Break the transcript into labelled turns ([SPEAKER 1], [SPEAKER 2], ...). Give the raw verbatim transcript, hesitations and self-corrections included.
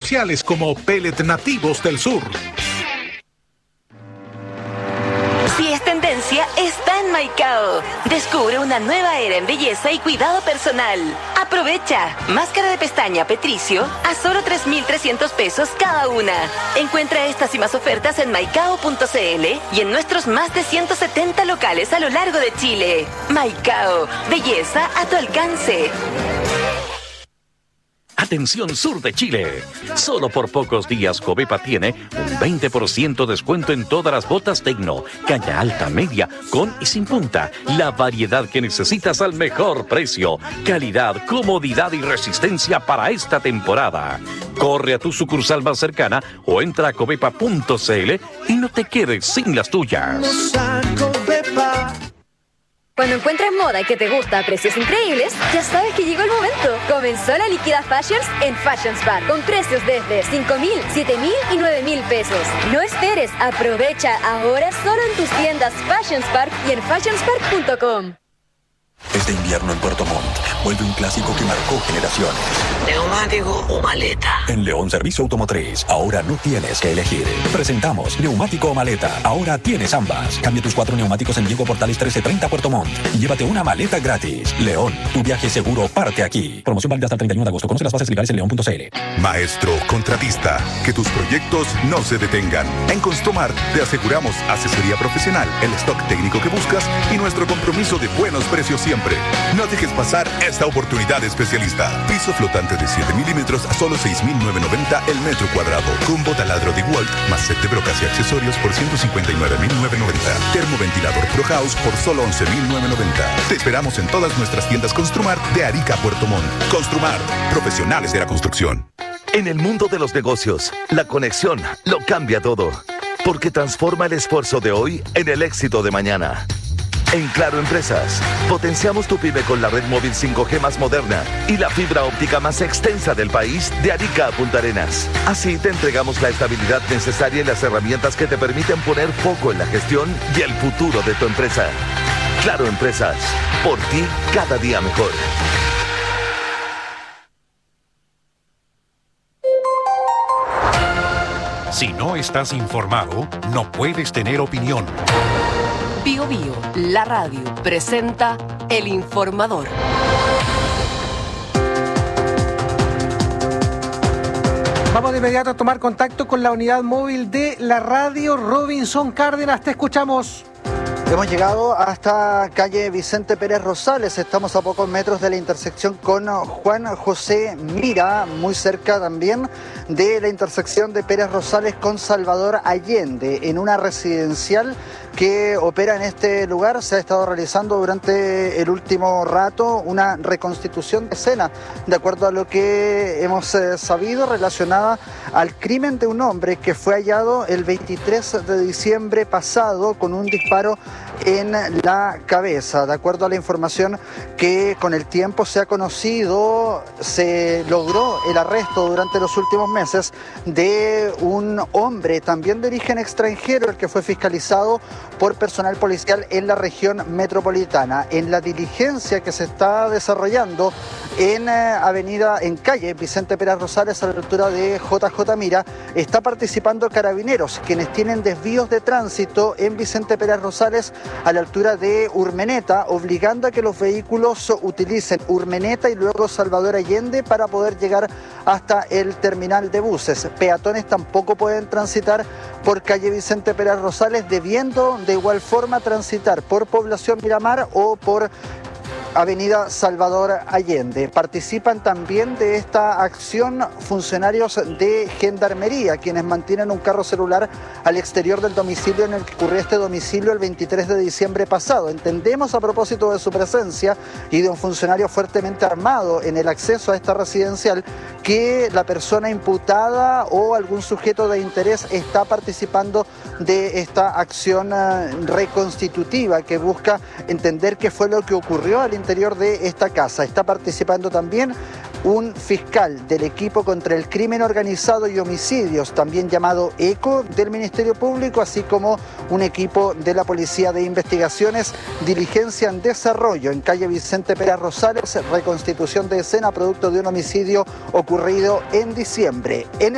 [SPEAKER 1] comerciales como Pellet Nativos del Sur.
[SPEAKER 2] Si es tendencia, está en Maicao. Descubre una nueva era en belleza y cuidado personal. Aprovecha. Máscara de pestaña Petricio a solo tres mil trescientos pesos cada una. Encuentra estas y más ofertas en maicao punto cl y en nuestros más de ciento setenta locales a lo largo de Chile. Maicao. Belleza a tu alcance.
[SPEAKER 3] Atención sur de Chile. Solo por pocos días Covepa tiene un veinte por ciento descuento en todas las botas Tecno, caña alta, media, con y sin punta. La variedad que necesitas al mejor precio. Calidad, comodidad y resistencia para esta temporada. Corre a tu sucursal más cercana o entra a covepa punto cl y no te quedes sin las tuyas.
[SPEAKER 4] Cuando encuentres moda que te gusta a precios increíbles, ya sabes que llegó el momento. Comenzó la Liquida Fashions en Fashions Bar, con precios desde cinco mil, siete mil y nueve mil pesos. No esperes, aprovecha ahora solo en tus tiendas Fashions Park y en fashions park punto com.
[SPEAKER 5] Este invierno en Puerto Montt vuelve un clásico que marcó generaciones.
[SPEAKER 6] ¿Neumático o maleta?
[SPEAKER 5] En León Servicio Automotriz, ahora no tienes que elegir. Presentamos neumático o maleta. Ahora tienes ambas. Cambia tus cuatro neumáticos en Diego Portales trece treinta Puerto Montt y llévate una maleta gratis. León, tu viaje seguro parte aquí. Promoción válida hasta el treinta y uno de agosto. Conoce las bases legales en león punto cl.
[SPEAKER 7] Maestro contratista, que tus proyectos no se detengan. En Construmar te aseguramos asesoría profesional, el stock técnico que buscas y nuestro compromiso de buenos precios siempre. No dejes pasar esta oportunidad especialista. Piso flotante de siete milímetros a solo seis mil novecientos noventa el metro cuadrado. Combo taladro de Walt más set de brocas y accesorios por ciento cincuenta y nueve mil novecientos noventa. Termoventilador Pro House por solo once mil novecientos noventa. Te esperamos en todas nuestras tiendas Construmar de Arica a Puerto Montt. Construmar, profesionales de la construcción.
[SPEAKER 8] En el mundo de los negocios, la conexión lo cambia todo, porque transforma el esfuerzo de hoy en el éxito de mañana. En Claro Empresas, potenciamos tu pyme con la red móvil cinco G más moderna y la fibra óptica más extensa del país de Arica a Punta Arenas. Así te entregamos la estabilidad necesaria y las herramientas que te permiten poner foco en la gestión y el futuro de tu empresa. Claro Empresas, por ti cada día mejor.
[SPEAKER 9] Si no estás informado, no puedes tener opinión.
[SPEAKER 10] Bio Bio, la radio, presenta El Informador.
[SPEAKER 11] Vamos de inmediato a tomar contacto con la unidad móvil de la radio. Robinson Cárdenas, te escuchamos.
[SPEAKER 12] Hemos llegado hasta calle Vicente Pérez Rosales, estamos a pocos metros de la intersección con Juan José Mira, muy cerca también de la intersección de Pérez Rosales con Salvador Allende, en una residencial que opera en este lugar. Se ha estado realizando durante el último rato una reconstitución de escena, de acuerdo a lo que hemos eh, sabido, relacionada al crimen de un hombre que fue hallado el veintitrés de diciembre pasado con un disparo en la cabeza. De acuerdo a la información que con el tiempo se ha conocido, se logró el arresto durante los últimos meses de un hombre también de origen extranjero, el que fue fiscalizado por personal policial en la región metropolitana. En la diligencia que se está desarrollando en eh, avenida, en calle Vicente Pérez Rosales, a la altura de J J Mira, está participando Carabineros, quienes tienen desvíos de tránsito en Vicente Pérez Rosales a la altura de Urmeneta, obligando a que los vehículos utilicen Urmeneta y luego Salvador Allende para poder llegar hasta el terminal de buses. Peatones tampoco pueden transitar por calle Vicente Pérez Rosales, debiendo de igual forma transitar por Población Miramar o por Avenida Salvador Allende. Participan también de esta acción funcionarios de Gendarmería, quienes mantienen un carro celular al exterior del domicilio en el que ocurrió este domicilio el veintitrés de diciembre pasado. Entendemos, a propósito de su presencia y de un funcionario fuertemente armado en el acceso a esta residencial, que la persona imputada o algún sujeto de interés está participando de esta acción reconstitutiva que busca entender qué fue lo que ocurrió al interior de esta casa. Está participando también un fiscal del equipo contra el crimen organizado y homicidios, también llamado ECO, del Ministerio Público, así como un equipo de la Policía de Investigaciones. Diligencia en desarrollo en calle Vicente Pérez Rosales, reconstitución de escena producto de un homicidio ocurrido en diciembre. En